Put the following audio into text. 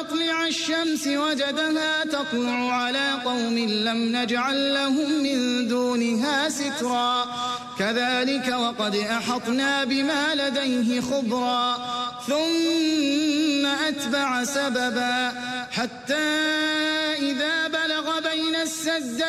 مطلع الشمس وجدها تطلع على قوم لم نجعل لهم من دونها سترا كذلك وقد أحطنا بما لديه خبرا ثم أتبع سببا حتى إذا بلغ بين السدين